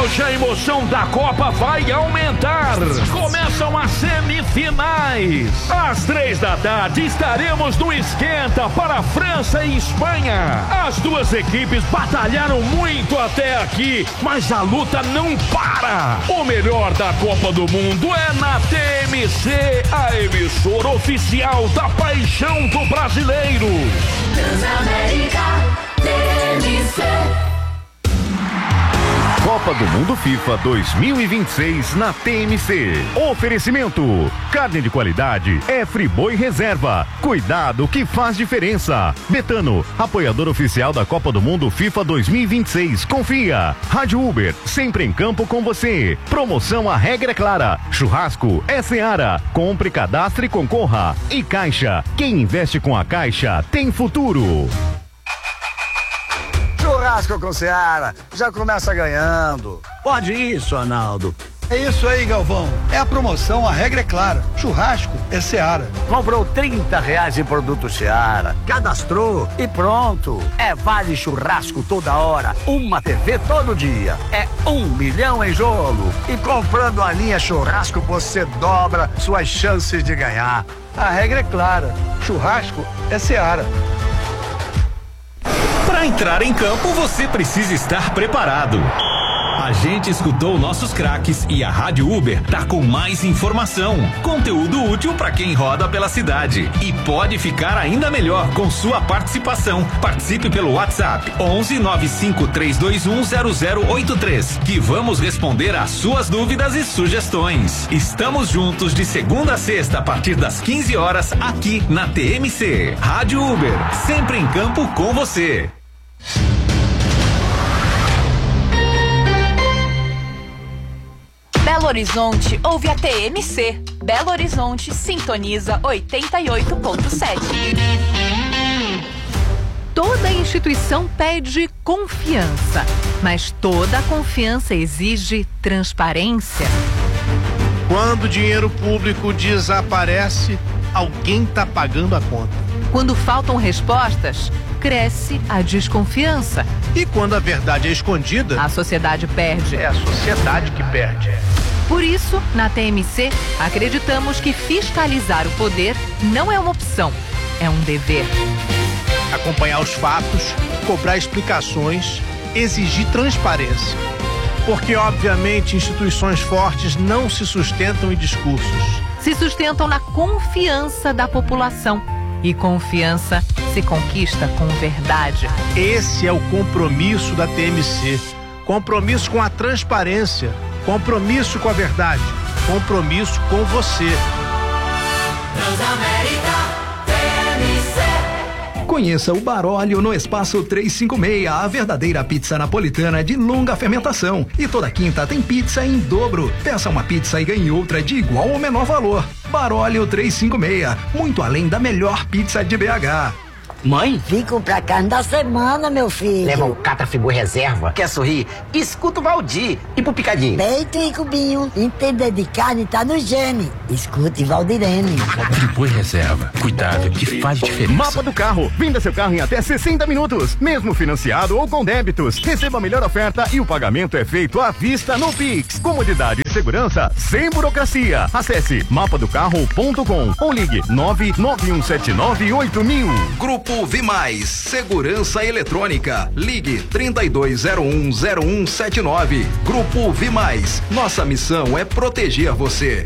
Hoje a emoção da Copa vai aumentar. Começam as semifinais. Às 15h estaremos no esquenta para França e Espanha. As duas equipes batalharam muito até aqui, mas a luta não para. O melhor da Copa do Mundo é na TMC, a emissora oficial da paixão do brasileiro. Transamérica TMC. Copa do Mundo FIFA 2026 na TMC. Oferecimento: carne de qualidade é Friboi Reserva. Cuidado que faz diferença. Betano, apoiador oficial da Copa do Mundo FIFA 2026. Confia. Rádio Uber, sempre em campo com você. Promoção A Regra é Clara. Churrasco é Seara. Compre, cadastre e concorra. E Caixa, quem investe com a Caixa tem futuro. Churrasco com Seara, já começa ganhando. Pode isso, Arnaldo. É isso aí, Galvão. É a promoção, a regra é clara. Churrasco é Seara. Comprou R$30 em produto Seara, cadastrou e pronto. É vale churrasco toda hora, uma TV todo dia. É 1 milhão em jogo. E comprando a linha churrasco, você dobra suas chances de ganhar. A regra é clara. Churrasco é Seara. Para entrar em campo, você precisa estar preparado. A gente escutou nossos craques e a Rádio Uber tá com mais informação, conteúdo útil para quem roda pela cidade. E pode ficar ainda melhor com sua participação. Participe pelo WhatsApp 11 95 321 0083, que vamos responder às suas dúvidas e sugestões. Estamos juntos de segunda a sexta a partir das 15 horas aqui na TMC. Rádio Uber, sempre em campo com você. Belo Horizonte ouve a TMC. Belo Horizonte sintoniza 88.7. Toda instituição pede confiança, mas toda confiança exige transparência. Quando o dinheiro público desaparece, alguém está pagando a conta. Quando faltam respostas, cresce a desconfiança. E quando a verdade é escondida, a sociedade perde. É a sociedade que perde. Por isso, na TMC, acreditamos que fiscalizar o poder não é uma opção, é um dever. Acompanhar os fatos, cobrar explicações, exigir transparência. Porque, obviamente, instituições fortes não se sustentam em discursos. Se sustentam na confiança da população. E confiança se conquista com verdade. Esse é o compromisso da TMC. Compromisso com a transparência. Compromisso com a verdade. Compromisso com você. Transamérica TMC. Conheça o Baróleo no Espaço 356, a verdadeira pizza napolitana de longa fermentação. E toda quinta tem pizza em dobro. Peça uma pizza e ganhe outra de igual ou menor valor. Baróleo 356, muito além da melhor pizza de BH. Mãe? Vim comprar carne da semana, meu filho. Leva o Catra Friboi Reserva. Quer sorrir? Escuta o Valdir. E pro picadinho? Peito e cubinho. Entender de carne tá no gene. Escute Valdirene. Friboi Reserva. Cuidado que faz diferença. Mapa do carro. Venda seu carro em até 60 minutos. Mesmo financiado ou com débitos. Receba a melhor oferta e o pagamento é feito à vista no Pix. Comodidade e segurança sem burocracia. Acesse mapadocarro.com ou ligue 991798000. Grupo Vimais, segurança eletrônica. Ligue 32010179. Grupo Vimais. Nossa missão é proteger você.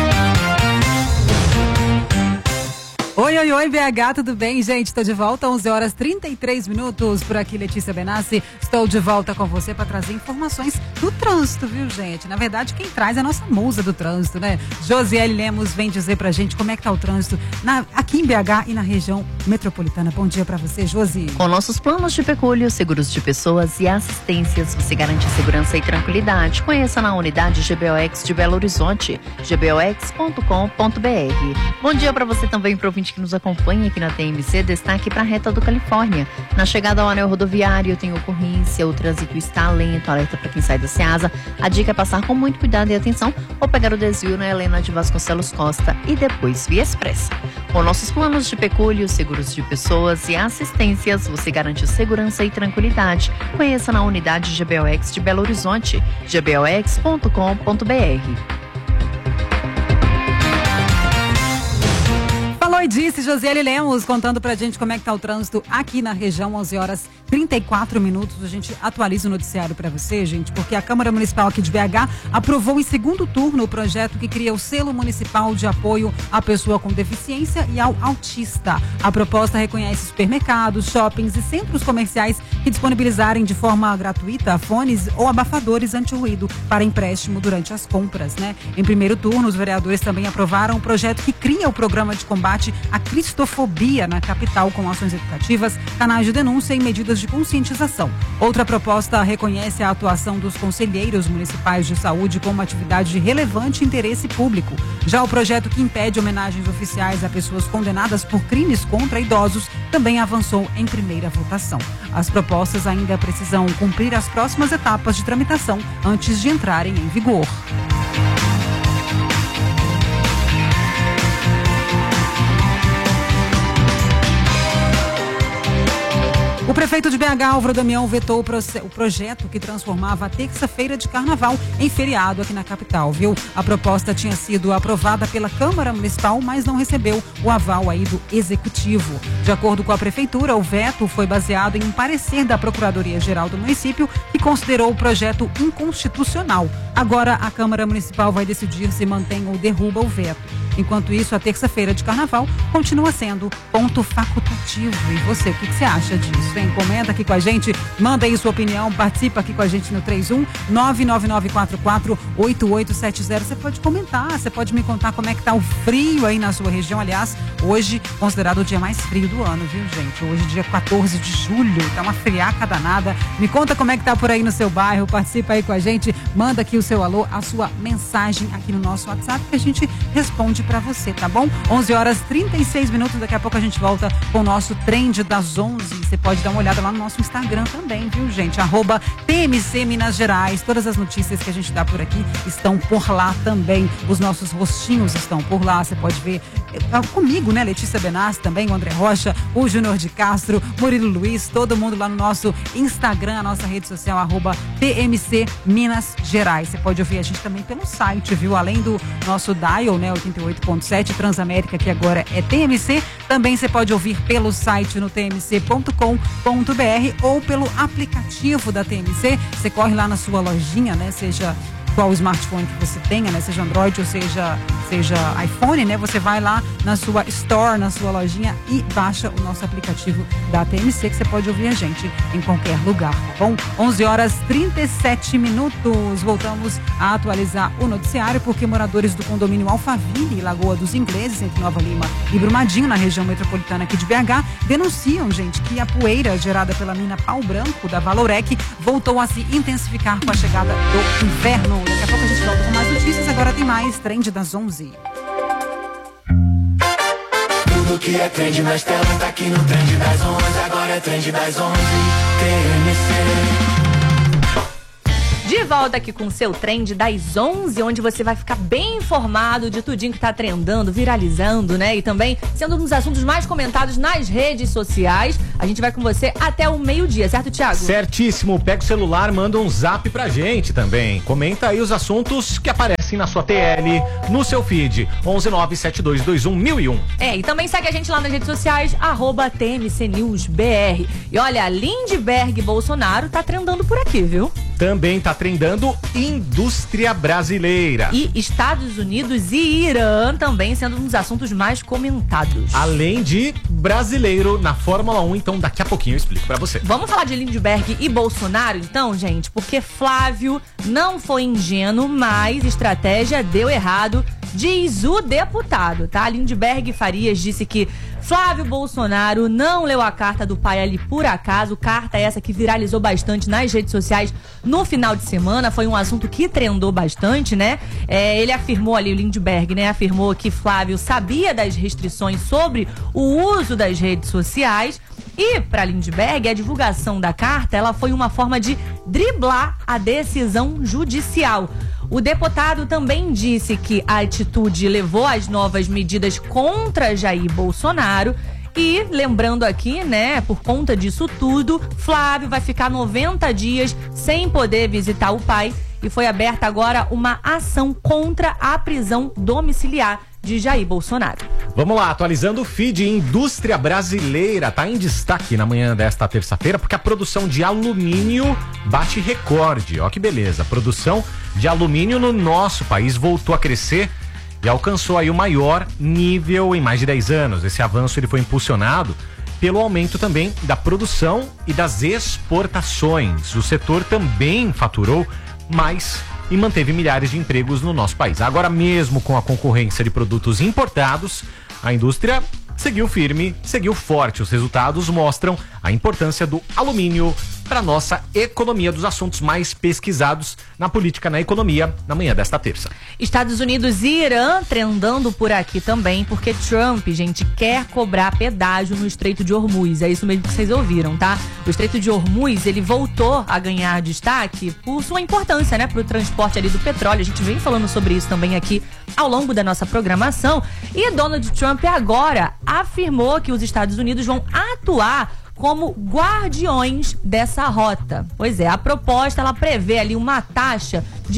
Oi, BH, tudo bem, gente? Estou de volta, 11h33 por aqui, Letícia Benassi. Estou de volta com você para trazer informações do trânsito, viu, gente? Na verdade, quem traz é a nossa musa do trânsito, né? Josiele Lemos vem dizer pra gente como é que tá o trânsito aqui em BH e na região metropolitana. Bom dia pra você, Josi. Com nossos planos de pecúlio, seguros de pessoas e assistências, você garante segurança e tranquilidade. Conheça na unidade GBOX de Belo Horizonte, gbox.com.br. Bom dia pra você também, pro ouvinte que nos acompanha aqui na TMC, destaque para a reta do Califórnia. Na chegada ao anel rodoviário tem ocorrência, o trânsito está lento, alerta para quem sai da Ceasa. A dica é passar com muito cuidado e atenção ou pegar o desvio na Helena de Vasconcelos Costa e depois via expressa. Com nossos planos de pecúlio, seguros de pessoas e assistências, você garante segurança e tranquilidade. Conheça na unidade GBOX de Belo Horizonte, gbox.com.br. Falou e disse Josiele Lemos, contando pra gente como é que tá o trânsito aqui na região, 11h34. A gente atualiza o noticiário pra você, gente, porque a Câmara Municipal aqui de BH aprovou em segundo turno o projeto que cria o selo municipal de apoio à pessoa com deficiência e ao autista. A proposta reconhece supermercados, shoppings e centros comerciais que disponibilizarem de forma gratuita fones ou abafadores anti-ruído para empréstimo durante as compras, né? Em primeiro turno, os vereadores também aprovaram um projeto que cria o programa de combate à cristofobia na capital, com ações educativas, canais de denúncia e medidas de conscientização. Outra proposta reconhece a atuação dos conselheiros municipais de saúde como uma atividade de relevante interesse público. Já o projeto que impede homenagens oficiais a pessoas condenadas por crimes contra idosos também avançou em primeira votação. As propostas ainda precisam cumprir as próximas etapas de tramitação antes de entrarem em vigor. O prefeito de BH, Álvaro Damião, vetou o projeto que transformava a terça-feira de carnaval em feriado aqui na capital, viu? A proposta tinha sido aprovada pela Câmara Municipal, mas não recebeu o aval aí do Executivo. De acordo com a Prefeitura, o veto foi baseado em um parecer da Procuradoria-Geral do município, que considerou o projeto inconstitucional. Agora, a Câmara Municipal vai decidir se mantém ou derruba o veto. Enquanto isso, a terça-feira de carnaval continua sendo ponto facultativo. E você, o que você acha disso, hein? Comenta aqui com a gente, manda aí sua opinião, participa aqui com a gente no 31-99944-8870. Você pode comentar, você pode me contar como é que tá o frio aí na sua região. Aliás, hoje considerado o dia mais frio do ano, viu, gente? Hoje, dia 14 de julho, tá uma friaca danada. Me conta como é que tá por aí no seu bairro, participa aí com a gente, manda aqui o seu alô, a sua mensagem aqui no nosso WhatsApp que a gente responde pra você, tá bom? 11h36, daqui a pouco a gente volta com o nosso Trend das 11. Você pode dar uma olhada lá no nosso Instagram também, viu, gente? @TMC Minas Gerais. Todas as notícias que a gente dá por aqui estão por lá também. Os nossos rostinhos estão por lá. Você pode ver comigo, né? Letícia Benassi também, o André Rocha, o Júnior de Castro, Murilo Luiz, todo mundo lá no nosso Instagram, a nossa rede social, @TMC Minas Gerais. Você pode ouvir a gente também pelo site, viu? Além do nosso dial, né? 88.7 Transamérica, que agora é TMC. Também você pode ouvir pelo site no tmc.com.br ou pelo aplicativo da TMC. Você corre lá na sua lojinha, né? Seja qual smartphone que você tenha, né? Seja Android ou seja iPhone, né? Você vai lá na sua store, na sua lojinha e baixa o nosso aplicativo da TMC, que você pode ouvir a gente em qualquer lugar, tá bom? 11h37. Voltamos a atualizar o noticiário, porque moradores do condomínio Alphaville, Lagoa dos Ingleses, entre Nova Lima e Brumadinho, na região metropolitana aqui de BH, denunciam, gente, que a poeira gerada pela mina Pau Branco da Valorec voltou a se intensificar com a chegada do inverno. Daqui a pouco a gente volta com mais notícias. Agora tem mais Trend das 11. Tudo que é trend nas telas tá aqui no Trend das 11. Agora é Trend das 11. TMC. De volta aqui com o seu Trend das 11, onde você vai ficar bem informado de tudinho que tá trendando, viralizando, né? E também sendo um dos assuntos mais comentados nas redes sociais. A gente vai com você até o meio-dia, certo, Thiago? Certíssimo. Pega o celular, manda um zap pra gente também. Comenta aí os assuntos que aparecem na sua TL, no seu feed. 11972211001. E também segue a gente lá nas redes sociais, @TMCNewsBR. E olha, Lindbergh Bolsonaro tá trendando por aqui, viu? Também tá trendando indústria brasileira. E Estados Unidos e Irã também sendo um dos assuntos mais comentados. Além de brasileiro na Fórmula 1, então daqui a pouquinho eu explico pra você. Vamos falar de Lindbergh e Bolsonaro então, gente? Porque Flávio não foi ingênuo, mas estratégia deu errado Diz o deputado, tá? Lindbergh Farias disse que Flávio Bolsonaro não leu a carta do pai ali por acaso. Carta essa que viralizou bastante nas redes sociais no final de semana. Foi um assunto que trendou bastante, né? Ele afirmou ali, o Lindbergh, né? Afirmou que Flávio sabia das restrições sobre o uso das redes sociais. E, para Lindbergh, a divulgação da carta ela foi uma forma de driblar a decisão judicial. O deputado também disse que a atitude levou às novas medidas contra Jair Bolsonaro. E, lembrando aqui, né, por conta disso tudo, Flávio vai ficar 90 dias sem poder visitar o pai. E foi aberta agora uma ação contra a prisão domiciliar de Jair Bolsonaro. Vamos lá, atualizando o feed, indústria brasileira tá em destaque na manhã desta terça-feira porque a produção de alumínio bate recorde. Ó que beleza, a produção de alumínio no nosso país voltou a crescer e alcançou aí o maior nível em mais de 10 anos. Esse avanço ele foi impulsionado pelo aumento também da produção e das exportações. O setor também faturou mais e manteve milhares de empregos no nosso país. Agora mesmo com a concorrência de produtos importados, a indústria seguiu firme, seguiu forte. Os resultados mostram a importância do alumínio para nossa economia, dos assuntos mais pesquisados na política, na economia, na manhã desta terça. Estados Unidos e Irã trendando por aqui também, porque Trump, gente, quer cobrar pedágio no Estreito de Hormuz. É isso mesmo que vocês ouviram, tá? O Estreito de Hormuz, ele voltou a ganhar destaque por sua importância, né, para o transporte ali do petróleo. A gente vem falando sobre isso também aqui ao longo da nossa programação. E Donald Trump agora afirmou que os Estados Unidos vão atuar como guardiões dessa rota. Pois é, a proposta ela prevê ali uma taxa de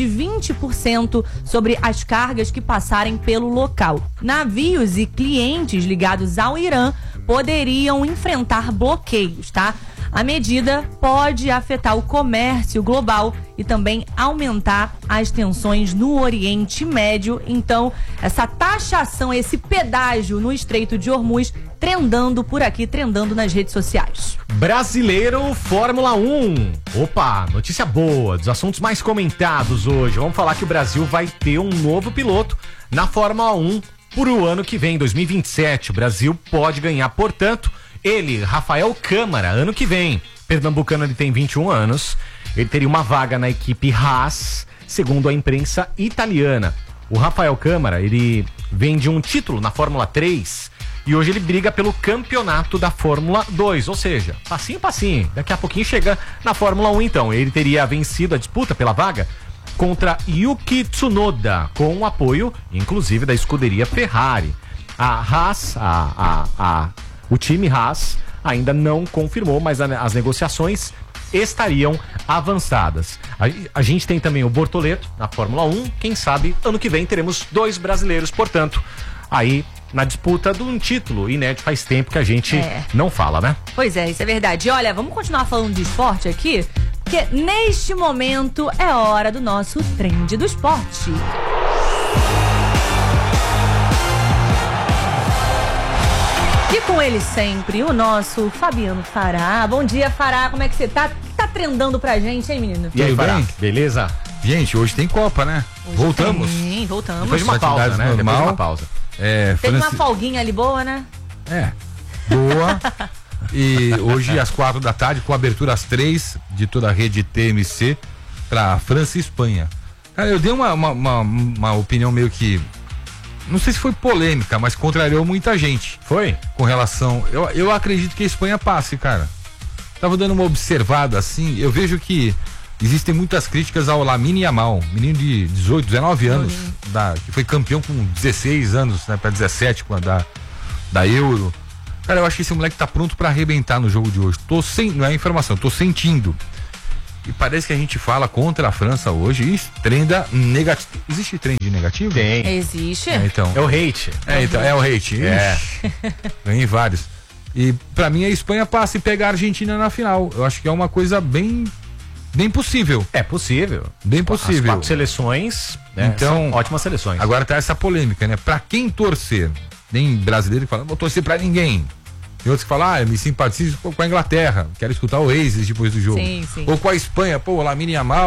20% sobre as cargas que passarem pelo local. Navios e clientes ligados ao Irã poderiam enfrentar bloqueios, tá? A medida pode afetar o comércio global e também aumentar as tensões no Oriente Médio. Então, essa taxação, esse pedágio no Estreito de Hormuz, trendando por aqui, trendando nas redes sociais. Brasileiro Fórmula 1. Opa, notícia boa, dos assuntos mais comentados hoje. Vamos falar que o Brasil vai ter um novo piloto na Fórmula 1 por o ano que vem, 2027. O Brasil pode ganhar, portanto, ele, Rafael Câmara, ano que vem. Pernambucano, ele tem 21 anos. Ele teria uma vaga na equipe Haas, segundo a imprensa italiana. O Rafael Câmara, ele vem de um título na Fórmula 3 e hoje ele briga pelo campeonato da Fórmula 2, ou seja, passinho, daqui a pouquinho chega na Fórmula 1 então. Ele teria vencido a disputa pela vaga contra Yuki Tsunoda, com o apoio, inclusive, da escuderia Ferrari. A Haas, o time Haas ainda não confirmou, mas as negociações estariam avançadas. A gente tem também o Bortoleto na Fórmula 1, quem sabe ano que vem teremos 2 brasileiros, portanto, aí na disputa de um título inédito. Faz tempo que a gente não fala, né? Pois é, isso é verdade. Olha, vamos continuar falando de esporte aqui, porque neste momento é hora do nosso Trend do Esporte. E com ele sempre, o nosso Fabiano Fará. Bom dia, Fará, como é que você tá? Tá trendando pra gente, hein, menino? E aí, Fará? Beleza? Gente, hoje tem Copa, né? Voltamos. Sim, voltamos. Depois de uma pausa, né? Normal. Depois de uma pausa. Teve uma folguinha ali boa, né? Boa. E hoje às 4 da tarde, com abertura às 3 de toda a rede TMC pra França e Espanha. Cara, eu dei uma opinião meio que, não sei se foi polêmica, mas contrariou muita gente. Foi? Com relação, eu acredito que a Espanha passe, cara. Tava dando uma observada assim, eu vejo que existem muitas críticas ao Lamine Yamal, menino de 18, 19 anos, que foi campeão com 16 anos, né, pra 17, da Euro. Cara, eu acho que esse moleque tá pronto pra arrebentar no jogo de hoje. Não é informação, tô sentindo. E parece que a gente fala contra a França hoje e trenda negativo. Existe trend negativo? Tem. Existe. Então. É o hate. Então, é o hate. Ganhei vários. E pra mim a Espanha passa e pega a Argentina na final. Eu acho que é uma coisa bem possível. É possível. Bem possível. As 4 seleções, né, então, são ótimas seleções. Agora tá essa polêmica, né? Pra quem torcer? Tem brasileiro que fala, não vou torcer pra ninguém. Tem outros que falam, eu me simpatizo com a Inglaterra, quero escutar o Oasis depois do jogo. Sim. Ou com a Espanha, o Lamine Yamal,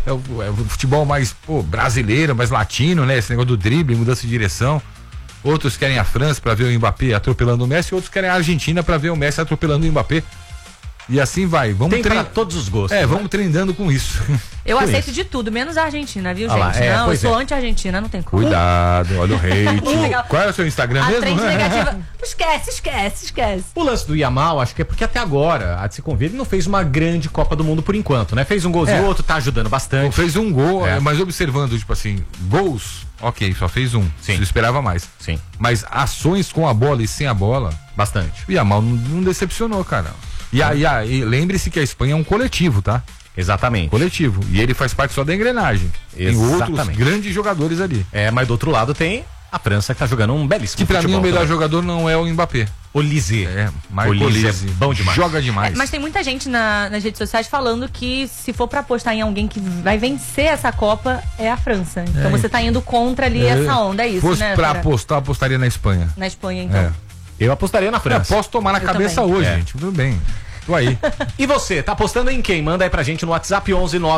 é o futebol mais brasileiro, mais latino, né? Esse negócio do drible, mudança de direção. Outros querem a França para ver o Mbappé atropelando o Messi, outros querem a Argentina para ver o Messi atropelando o Mbappé. E assim vai. Tem para todos os gostos. Vamos treinando com isso. Eu aceito de tudo, menos a Argentina, viu, Ah lá, gente? Não, eu sou anti-Argentina, não tem como. Cuidado, olha o hate. Qual é o seu Instagram A mesmo? trend negativa. Esquece. O lance do Yamal, acho que é porque até agora, há de se convir, ele não fez uma grande Copa do Mundo por enquanto, né? Fez um golzinho, outro tá ajudando bastante. Fez um gol, mas observando, tipo assim, gols, ok, só fez um. Sim. Eu esperava mais. Sim. Mas ações com a bola e sem a bola, bastante. O Yamal não decepcionou, cara. E lembre-se que a Espanha é um coletivo, tá? Exatamente. Coletivo. E ele faz parte só da engrenagem. Exatamente. Tem outros grandes jogadores ali. Mas do outro lado tem a França que tá jogando um belíssimo futebol. Que pra mim o melhor também. jogador não é o Mbappé. Olise. Olise é bom demais. Joga demais. Mas tem muita gente nas redes sociais falando que se for pra apostar em alguém que vai vencer essa Copa, é a França. Então você tá indo contra ali essa onda, é isso, fosse né? Pra apostar, apostaria na Espanha. Na Espanha, então. Eu apostaria na França. Posso tomar na cabeça também. hoje, gente. Tudo bem. Tô aí. E você, tá apostando em quem? Manda aí pra gente no WhatsApp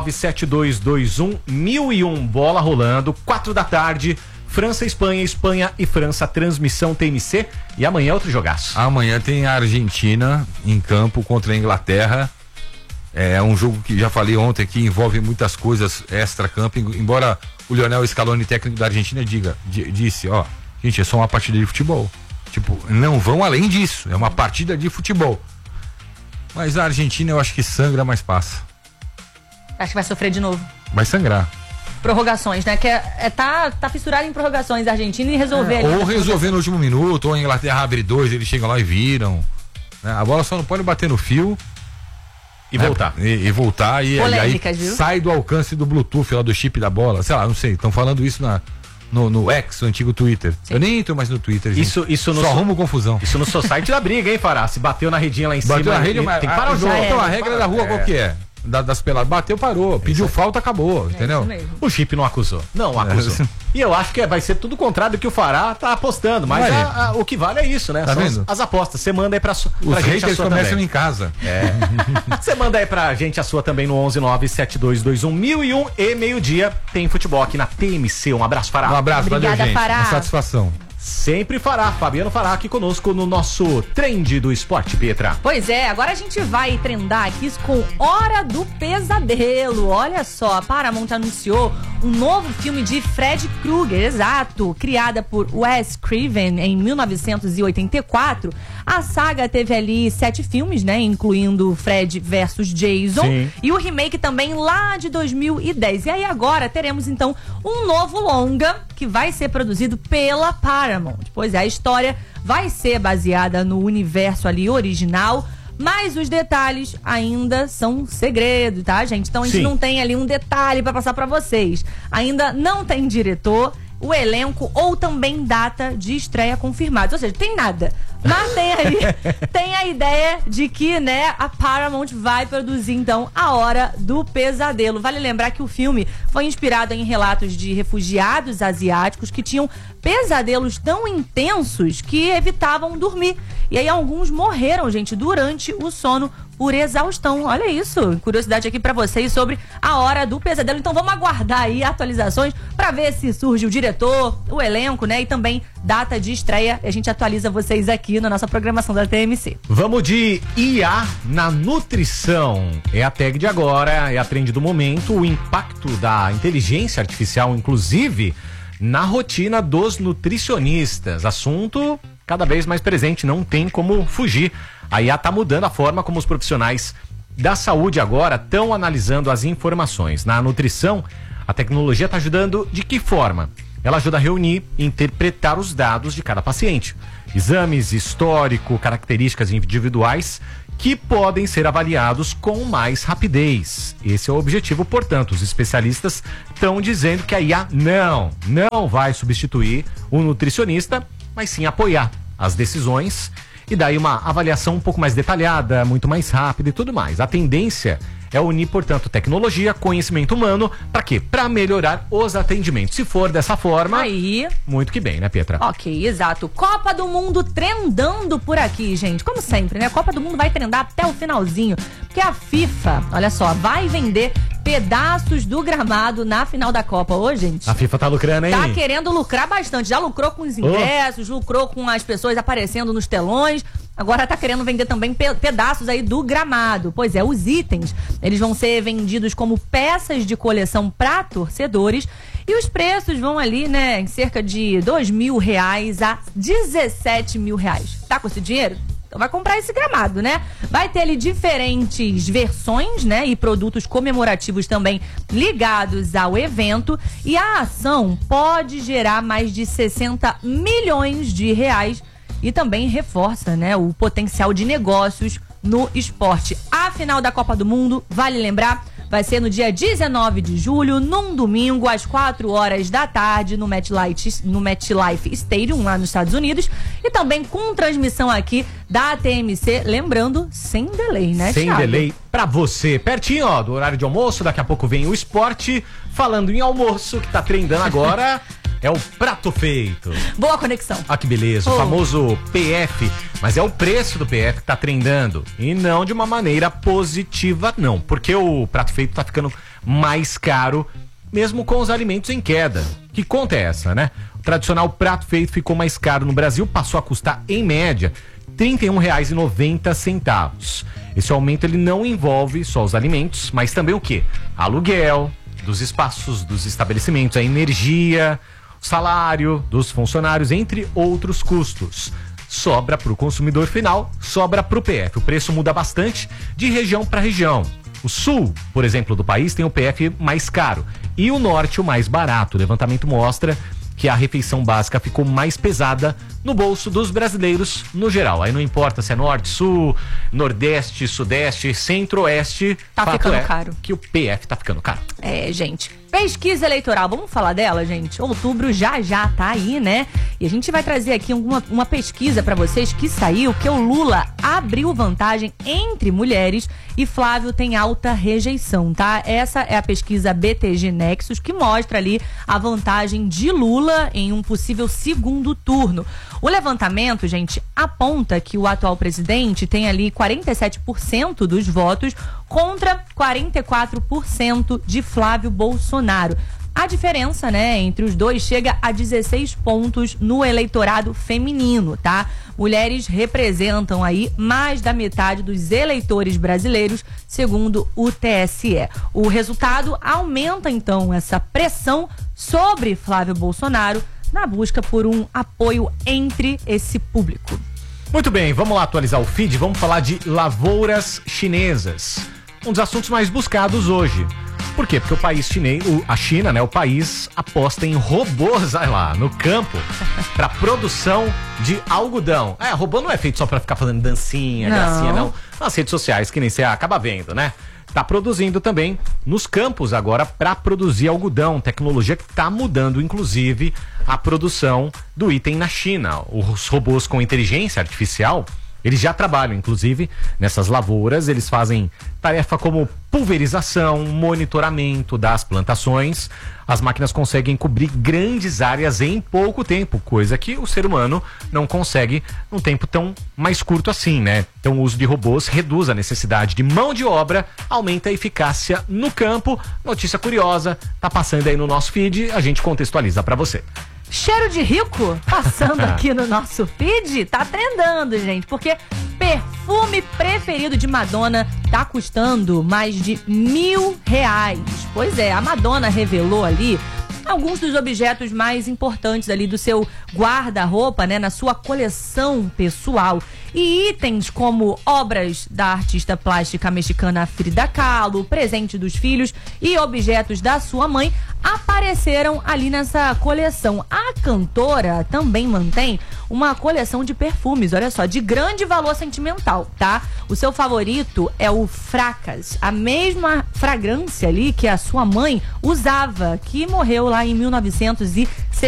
11-97221-1001. Bola rolando, 4 da tarde. França, Espanha e França, transmissão TMC. E amanhã é outro jogaço. Amanhã tem a Argentina em campo contra a Inglaterra. É um jogo que já falei ontem que envolve muitas coisas extra-campo. Embora o Lionel Scaloni, técnico da Argentina, disse, gente, é só uma partida de futebol. Tipo, não vão além disso. É uma partida de futebol. Mas a Argentina eu acho que sangra, mas passa. Acho que vai sofrer de novo. Vai sangrar. Prorrogações, né? Que tá fissurado em prorrogações a Argentina e resolver ali. Ou resolver no último minuto, ou a Inglaterra abre 2, eles chegam lá e viram. Né? A bola só não pode bater no fio. E voltar. E voltar. E aí viu? Sai do alcance do Bluetooth lá do chip da bola. Sei lá, não sei. Estão falando isso no X, o antigo Twitter. Sim. Eu nem entro mais no Twitter, gente. Isso só arrumo confusão. Isso no society da briga, hein, Fará? Se bateu na redinha lá em bateu cima, na rede, tem que parar o jogo. Então a regra da rua qual que é? Das peladas. Bateu, parou. Pediu falta, acabou. Entendeu? O chip não acusou. Não acusou. E eu acho que vai ser tudo contrário do que o Fará tá apostando. Mas o que vale é isso, né? Tá vendo? As apostas. Você manda aí pra Os gente haters começam em casa. Você manda aí pra gente a sua também no 11-97221-1001 e meio-dia tem futebol aqui na TMC. Um abraço, Fará. Um abraço, Obrigada, valeu, gente. Fará. Uma satisfação. Sempre Fará, Fabiano Fará aqui conosco no nosso trend do esporte, Pietra. Pois é, agora a gente vai trendar aqui com Hora do Pesadelo. Olha só, a Paramount anunciou um novo filme de Fred Krueger, exato, criada por Wes Craven em 1984. A saga teve ali 7 filmes, né, incluindo Fred versus Jason. Sim. E o remake também lá de 2010. E aí agora teremos então um novo longa que vai ser produzido pela Paramount. Pois é, a história vai ser baseada no universo ali original, mas os detalhes ainda são segredo, tá, gente? Então a gente não tem ali um detalhe pra passar pra vocês. Ainda não tem diretor, o elenco ou também data de estreia confirmada. Ou seja, tem nada. Mas tem a ideia de que, né, a Paramount vai produzir, então, A Hora do Pesadelo. Vale lembrar que o filme foi inspirado em relatos de refugiados asiáticos que tinham pesadelos tão intensos que evitavam dormir. E aí alguns morreram, gente, durante o sono por exaustão. Olha isso, curiosidade aqui pra vocês sobre A Hora do Pesadelo. Então vamos aguardar aí atualizações pra ver se surge o diretor, o elenco, né, e também data de estreia. A gente atualiza vocês aqui na nossa programação da TMC. Vamos de IA na nutrição. É a tag de agora, é a trend do momento, o impacto da inteligência artificial, inclusive, na rotina dos nutricionistas. Assunto cada vez mais presente, não tem como fugir. A IA está mudando a forma como os profissionais da saúde agora estão analisando as informações. Na nutrição, a tecnologia está ajudando de que forma? Ela ajuda a reunir e interpretar os dados de cada paciente. Exames, histórico, características individuais que podem ser avaliados com mais rapidez. Esse é o objetivo, portanto, os especialistas estão dizendo que a IA não vai substituir o nutricionista, mas sim apoiar as decisões e daí uma avaliação um pouco mais detalhada, muito mais rápida e tudo mais. A tendência é unir, portanto, tecnologia, conhecimento humano, para quê? Para melhorar os atendimentos. Se for dessa forma, aí, muito que bem, né, Pietra? Ok, exato. Copa do Mundo trendando por aqui, gente. Como sempre, né? A Copa do Mundo vai trendar até o finalzinho, porque a FIFA, olha só, vai vender pedaços do gramado na final da Copa. Ô, gente. A FIFA tá lucrando, hein? Tá querendo lucrar bastante. Já lucrou com os ingressos, lucrou com as pessoas aparecendo nos telões. Agora tá querendo vender também pedaços aí do gramado. Pois é, os itens, eles vão ser vendidos como peças de coleção para torcedores e os preços vão ali, né, em cerca de R$2.000 a R$17.000. Tá com esse dinheiro? Então vai comprar esse gramado, né? Vai ter ali diferentes versões, né? E produtos comemorativos também ligados ao evento. E a ação pode gerar mais de R$60 milhões e também reforça, né, o potencial de negócios no esporte. A final da Copa do Mundo, vale lembrar, vai ser no dia 19 de julho, num domingo, às 16h no MetLife Stadium, lá nos Estados Unidos. E também com transmissão aqui da TMC, lembrando, sem delay, né, Sem Thiago? delay pra você. Pertinho, ó, do horário de almoço, daqui a pouco vem o esporte. Falando em almoço, que tá trendando agora... É o prato feito. Boa conexão. Ah, que beleza. O famoso PF. Mas é o preço do PF que tá trendando. E não de uma maneira positiva, não. Porque o prato feito tá ficando mais caro, mesmo com os alimentos em queda. Que conta é essa, né? O tradicional prato feito ficou mais caro no Brasil, passou a custar, em média, R$31,90. Esse aumento ele não envolve só os alimentos, mas também o quê? Aluguel dos espaços, dos estabelecimentos, a energia... salário dos funcionários, entre outros custos. Sobra para o consumidor final, sobra para o PF. O preço muda bastante de região para região. O sul, por exemplo, do país tem o PF mais caro e o norte o mais barato. O levantamento mostra que a refeição básica ficou mais pesada no bolso dos brasileiros no geral. Aí não importa se é norte, sul, nordeste, sudeste, centro-oeste. Tá ficando caro. Que o PF tá ficando caro. É, gente. Pesquisa eleitoral, vamos falar dela, gente? Outubro já tá aí, né? E a gente vai trazer aqui uma pesquisa pra vocês que saiu, que o Lula abriu vantagem entre mulheres e Flávio tem alta rejeição, tá? Essa é a pesquisa BTG Nexus, que mostra ali a vantagem de Lula em um possível segundo turno. O levantamento, gente, aponta que o atual presidente tem ali 47% dos votos contra 44% de Flávio Bolsonaro. A diferença, né, entre os dois chega a 16 pontos no eleitorado feminino, tá? Mulheres representam aí mais da metade dos eleitores brasileiros, segundo o TSE. O resultado aumenta, então, essa pressão sobre Flávio Bolsonaro na busca por um apoio entre esse público. Muito bem, vamos lá atualizar o feed, vamos falar de lavouras chinesas. Um dos assuntos mais buscados hoje. Por quê? Porque o país chinês, a China, né, o país aposta em robôs, olha lá, no campo, para produção de algodão. Robô não é feito só para ficar fazendo dancinha, gracinha, não. Nas redes sociais, que nem você acaba vendo, né? Tá produzindo também nos campos agora para produzir algodão, tecnologia que tá mudando, inclusive, a produção do item na China. Os robôs com inteligência artificial, eles já trabalham, inclusive, nessas lavouras. Eles fazem tarefa como pulverização, monitoramento das plantações. As máquinas conseguem cobrir grandes áreas em pouco tempo, coisa que o ser humano não consegue num tempo tão mais curto assim, né? Então o uso de robôs reduz a necessidade de mão de obra, aumenta a eficácia no campo. Notícia curiosa, tá passando aí no nosso feed, a gente contextualiza para você. Cheiro de rico passando aqui no nosso feed, tá trendando, gente, porque perfume preferido de Madonna tá custando mais de R$1.000. Pois é, a Madonna revelou ali alguns dos objetos mais importantes ali do seu guarda-roupa, né, na sua coleção pessoal. E itens como obras da artista plástica mexicana Frida Kahlo, presente dos filhos e objetos da sua mãe apareceram ali nessa coleção. A cantora também mantém uma coleção de perfumes, olha só, de grande valor sentimental, tá? O seu favorito é o Fracas, a mesma fragrância ali que a sua mãe usava, que morreu lá em 1970.